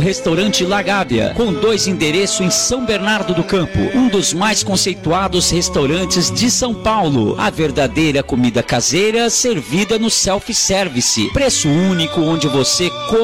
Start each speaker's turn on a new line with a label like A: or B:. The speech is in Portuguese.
A: Restaurante La Gávea, com 2 endereços em São Bernardo do Campo, um dos mais conceituados restaurantes de São Paulo. A verdadeira comida caseira servida no self-service. Preço único onde você come